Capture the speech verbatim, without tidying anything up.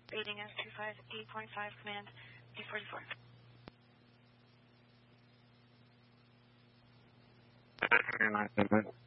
Rating S two five eight point five, command D forty-four. nine seven.